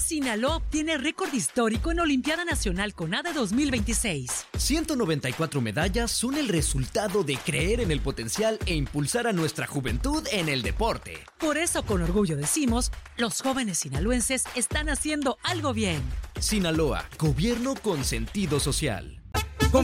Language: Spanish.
Sinaloa obtiene récord histórico en Olimpiada Nacional CONADE 2026. 194 medallas son el resultado de creer en el potencial e impulsar a nuestra juventud en el deporte. Por eso, con orgullo decimos, los jóvenes sinaloenses están haciendo algo bien. Sinaloa, gobierno con sentido social.